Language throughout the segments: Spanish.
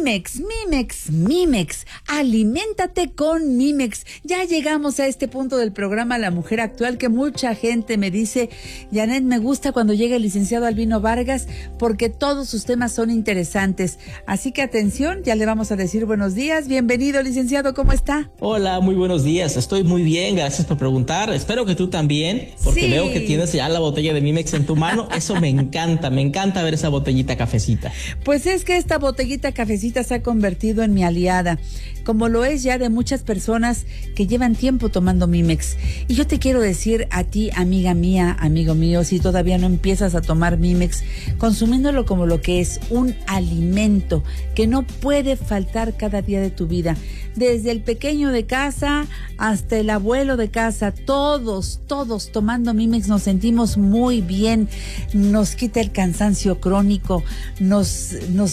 Mimex. Aliméntate con Mimex. Ya llegamos a este punto del programa La Mujer Actual que mucha gente me dice, Janet, me gusta cuando llega el licenciado Albino Vargas porque todos sus temas son interesantes. Así que atención, ya le vamos a decir buenos días. Bienvenido, licenciado, ¿cómo está? Hola, muy buenos días. Estoy muy bien, gracias por preguntar. Espero que tú también, porque sí, veo que tienes ya la botella de Mimex en tu mano. Eso me encanta ver esa botellita cafecita. Pues es que esta botellita cafecita se ha convertido en mi aliada, como lo es ya de muchas personas que llevan tiempo tomando Mimex. Y yo te quiero decir a ti, amiga mía, amigo mío, si todavía no empiezas a tomar Mimex, consumiéndolo como lo que es un alimento que no puede faltar cada día de tu vida. Desde el pequeño de casa hasta el abuelo de casa, todos tomando Mimex nos sentimos muy bien, nos quita el cansancio crónico, nos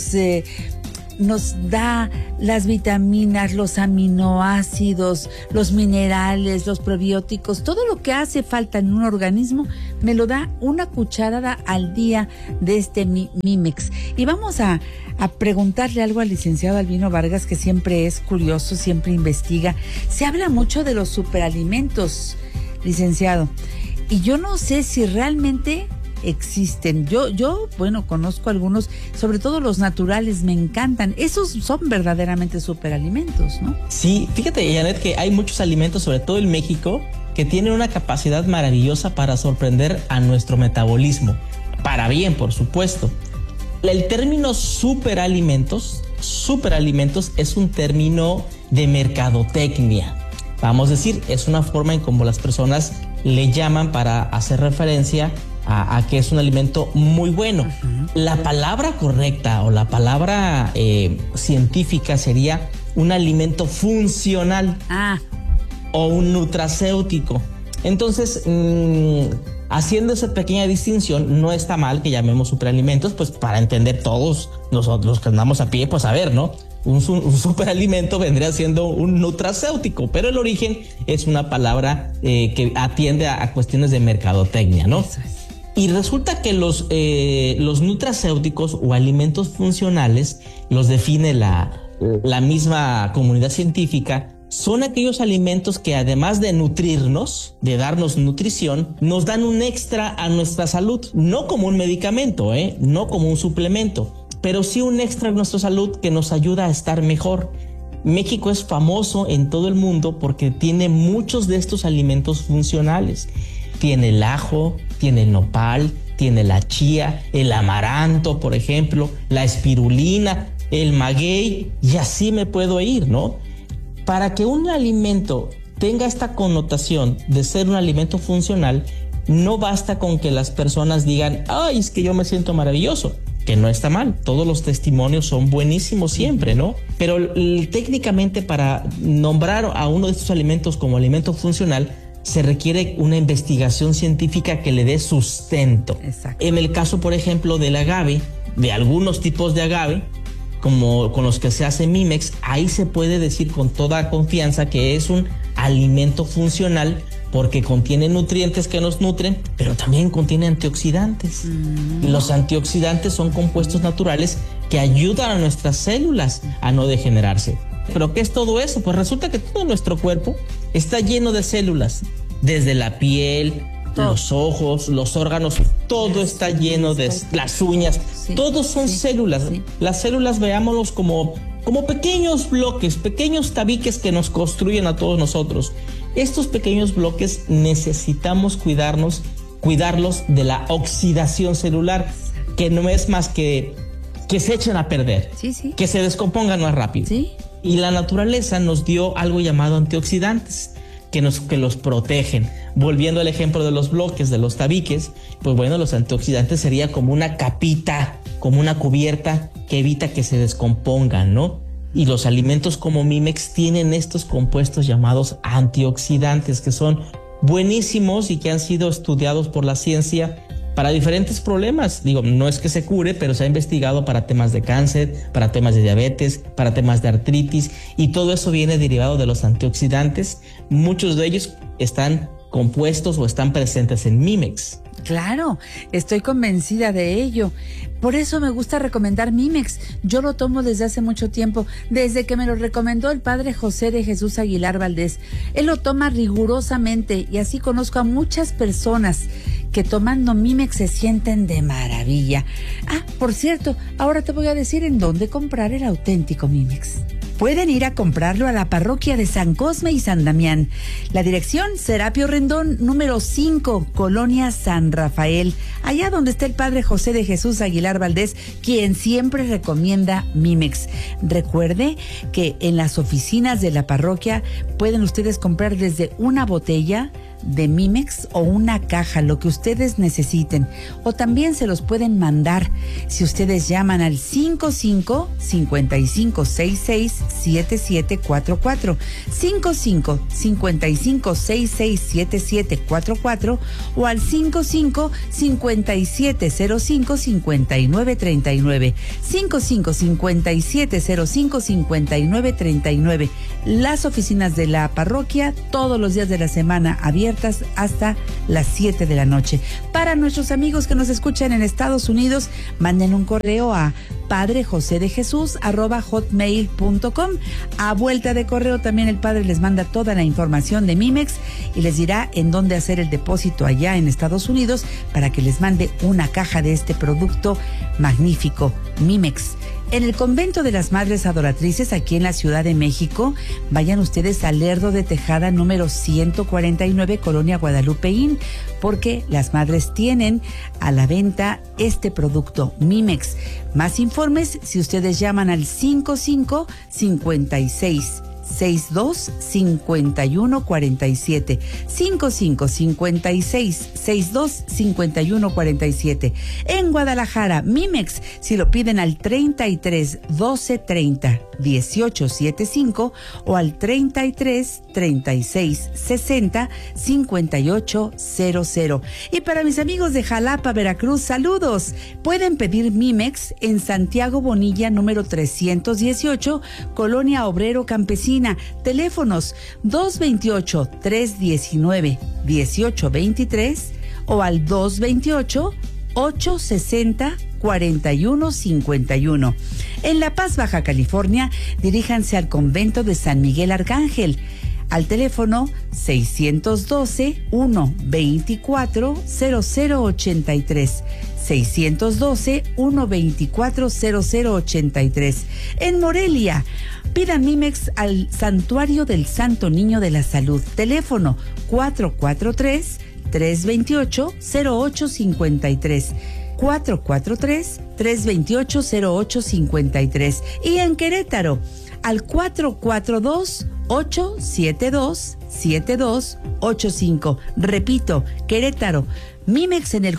da las vitaminas, los aminoácidos, los minerales, los probióticos, todo lo que hace falta en un organismo, me lo da una cucharada al día de este Mimex. Y vamos a preguntarle algo al licenciado Albino Vargas, que siempre es curioso, siempre investiga. Se habla mucho de los superalimentos, licenciado, y yo no sé si realmente existen. Yo conozco algunos, sobre todo los naturales, me encantan. Esos son verdaderamente superalimentos, ¿no? Sí, fíjate, Janet, que hay muchos alimentos, sobre todo en México, que tienen una capacidad maravillosa para sorprender a nuestro metabolismo. Para bien, por supuesto. El término superalimentos es un término de mercadotecnia. Vamos a decir, es una forma en como las personas le llaman para hacer referencia a que es un alimento muy bueno. Uh-huh. La palabra correcta o la palabra científica sería un alimento funcional o un nutracéutico. Entonces, haciendo esa pequeña distinción, no está mal que llamemos superalimentos, pues para entender todos nosotros que andamos a pie, pues a ver, ¿no? Un superalimento vendría siendo un nutracéutico, pero el origen es una palabra que atiende a cuestiones de mercadotecnia, ¿no? Eso es. Y resulta que los nutracéuticos o alimentos funcionales, los define la misma comunidad científica, son aquellos alimentos que además de nutrirnos, de darnos nutrición, nos dan un extra a nuestra salud, no como un medicamento, no como un suplemento, pero sí un extra a nuestra salud que nos ayuda a estar mejor. México es famoso en todo el mundo porque tiene muchos de estos alimentos funcionales. Tiene el ajo, tiene el nopal, tiene la chía, el amaranto, por ejemplo, la espirulina, el maguey, y así me puedo ir, ¿no? Para que un alimento tenga esta connotación de ser un alimento funcional, no basta con que las personas digan, ay, es que yo me siento maravilloso, que no está mal, todos los testimonios son buenísimos siempre, ¿no? Pero técnicamente para nombrar a uno de estos alimentos como alimento funcional, se requiere una investigación científica que le dé sustento. Exacto. En el caso, por ejemplo, del agave, de algunos tipos de agave, como con los que se hace Mimex, ahí se puede decir con toda confianza que es un alimento funcional porque contiene nutrientes que nos nutren, pero también contiene antioxidantes. Los antioxidantes son compuestos naturales que ayudan a nuestras células a no degenerarse. ¿Pero qué es todo eso? Pues resulta que todo nuestro cuerpo está lleno de células, desde la piel, los ojos, los órganos, todo está lleno de las uñas, todos son células. Las células, veámoslos como pequeños bloques, pequeños tabiques que nos construyen a todos nosotros. Estos pequeños bloques necesitamos cuidarlos de la oxidación celular, que no es más que se echen a perder, que se descompongan más rápido. Y la naturaleza nos dio algo llamado antioxidantes que los protegen. Volviendo al ejemplo de los bloques, de los tabiques, pues bueno, los antioxidantes sería como una capita, como una cubierta que evita que se descompongan, ¿no? Y los alimentos como Mimex tienen estos compuestos llamados antioxidantes que son buenísimos y que han sido estudiados por la ciencia para diferentes problemas. Digo, no es que se cure, pero se ha investigado para temas de cáncer, para temas de diabetes, para temas de artritis, y todo eso viene derivado de los antioxidantes. Muchos de ellos están compuestos o están presentes en Mimex. Claro, estoy convencida de ello. Por eso me gusta recomendar Mimex. Yo lo tomo desde hace mucho tiempo, desde que me lo recomendó el padre José de Jesús Aguilar Valdés. Él lo toma rigurosamente y así conozco a muchas personas que tomando Mimex se sienten de maravilla. Ah, por cierto, ahora te voy a decir en dónde comprar el auténtico Mimex. Pueden ir a comprarlo a la parroquia de San Cosme y San Damián. La dirección, Serapio Rendón, número 5, Colonia San Rafael, allá donde está el padre José de Jesús Aguilar Valdés, quien siempre recomienda Mimex. Recuerde que en las oficinas de la parroquia pueden ustedes comprar desde una botella de Mimex o una caja, lo que ustedes necesiten, o también se los pueden mandar si ustedes llaman al 55-5566-7744 55-5566-7744 o al 55-5705-5939 55-5705-5939. Las oficinas de la parroquia todos los días de la semana abiertas hasta las 7 de la noche. Para nuestros amigos que nos escuchan en Estados Unidos, manden un correo a padrejosedejesus@hotmail.com. A vuelta de correo también el padre les manda toda la información de Mimex y les dirá en dónde hacer el depósito allá en Estados Unidos para que les mande una caja de este producto magnífico, Mimex. En el convento de las Madres Adoratrices, aquí en la Ciudad de México, vayan ustedes al Lerdo de Tejada número 149, Colonia Guadalupeín, porque las madres tienen a la venta este producto, Mimex. Más informes si ustedes llaman al 55-56-62-5147, 55-56-62-5147. En Guadalajara, Mimex, si lo piden al 33 12 30 18 75 o al 33 36 60 58 00. Y para mis amigos de Jalapa, Veracruz, saludos. Pueden pedir Mimex en Santiago Bonilla número 318, Colonia Obrero Campesina. Teléfonos 228-319-1823 o al 228-860-4151. En La Paz, Baja California, diríjanse al convento de San Miguel Arcángel al teléfono 612-124-0083. 612-124-0083. En Morelia, pidan Mimex al Santuario del Santo Niño de la Salud. Teléfono 443-328-0853. 443-328-0853. Y en Querétaro, al 442-872-7285. Repito, Querétaro, Mimex en el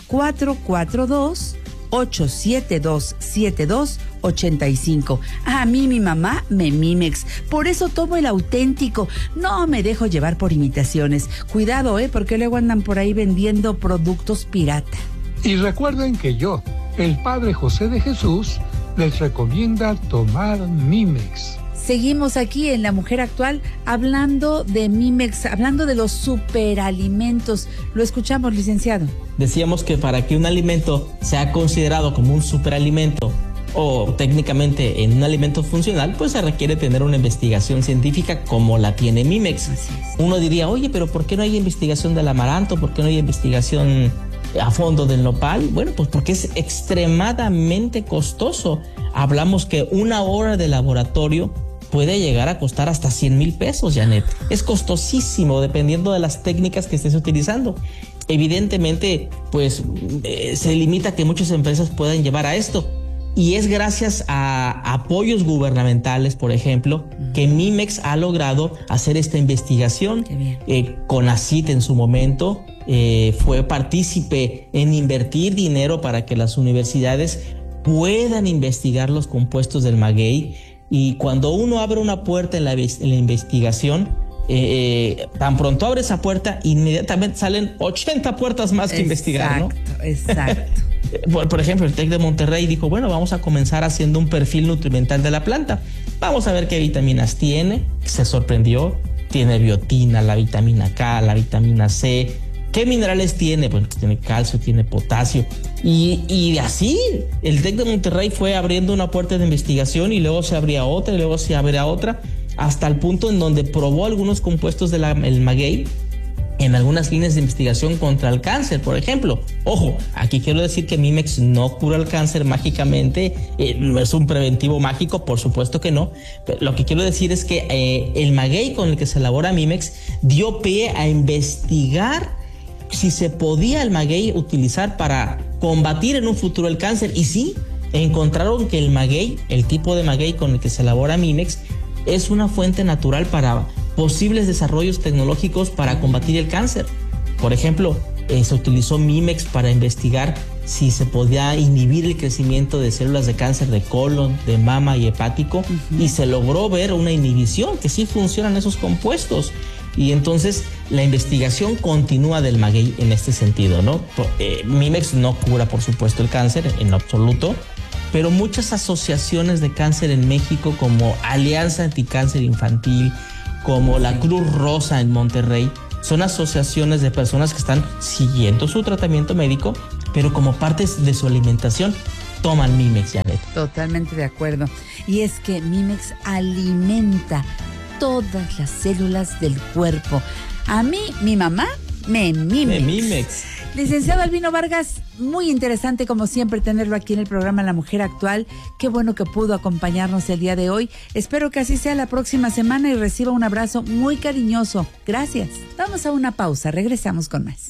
442-872-7285. A mí mi mamá me Mimex, por eso tomo el auténtico. No me dejo llevar por imitaciones. Cuidado, porque luego andan por ahí vendiendo productos pirata. Y recuerden que yo, el padre José de Jesús, les recomienda tomar Mimex. Seguimos aquí en La Mujer Actual hablando de Mimex, hablando de los superalimentos. Lo escuchamos, licenciado. Decíamos que para que un alimento sea considerado como un superalimento o técnicamente en un alimento funcional, pues se requiere tener una investigación científica como la tiene Mimex. Así es. Uno diría, oye, pero ¿por qué no hay investigación del amaranto? ¿Por qué no hay investigación a fondo del nopal? Bueno, pues porque es extremadamente costoso. Hablamos que una hora de laboratorio puede llegar a costar hasta 100,000 pesos, Janet. Es costosísimo dependiendo de las técnicas que estés utilizando. Evidentemente, pues se limita a que muchas empresas puedan llevar a esto. Y es gracias a apoyos gubernamentales, por ejemplo, que Mimex ha logrado hacer esta investigación. CONACYT en su momento fue partícipe en invertir dinero para que las universidades puedan investigar los compuestos del maguey. Y cuando uno abre una puerta en la investigación, tan pronto abre esa puerta, inmediatamente salen 80 puertas más que investigar, ¿no? Exacto. Por ejemplo, el TEC de Monterrey dijo, bueno, vamos a comenzar haciendo un perfil nutrimental de la planta. Vamos a ver qué vitaminas tiene. Se sorprendió. Tiene biotina, la vitamina K, la vitamina C, ¿Qué minerales tiene? Bueno, tiene calcio, tiene potasio. Y así, el TEC de Monterrey fue abriendo una puerta de investigación y luego se abría otra y luego se abría otra, hasta el punto en donde probó algunos compuestos del maguey en algunas líneas de investigación contra el cáncer, por ejemplo. Ojo, aquí quiero decir que Mimex no cura el cáncer mágicamente, no es un preventivo mágico, por supuesto que no. Pero lo que quiero decir es que el maguey con el que se elabora Mimex dio pie a investigar si se podía el maguey utilizar para combatir en un futuro el cáncer. Y sí, encontraron que el maguey, el tipo de maguey con el que se elabora Mimex, es una fuente natural para posibles desarrollos tecnológicos para combatir el cáncer. Por ejemplo, se utilizó Mimex para investigar si se podía inhibir el crecimiento de células de cáncer de colon, de mama y hepático, y se logró ver una inhibición, que sí funcionan esos compuestos. Y entonces la investigación continúa del maguey en este sentido, ¿no? Mimex no cura, por supuesto, el cáncer en absoluto, pero muchas asociaciones de cáncer en México, como Alianza Anticáncer Infantil, como la Cruz Rosa en Monterrey, son asociaciones de personas que están siguiendo su tratamiento médico, pero como parte de su alimentación toman Mimex, Janet. Totalmente de acuerdo. Y es que Mimex alimenta todas las células del cuerpo. A mí, mi mamá, me Mimex. Licenciado Albino Vargas, muy interesante como siempre tenerlo aquí en el programa La Mujer Actual. Qué bueno que pudo acompañarnos el día de hoy. Espero que así sea la próxima semana y reciba un abrazo muy cariñoso. Gracias. Vamos a una pausa, regresamos con más.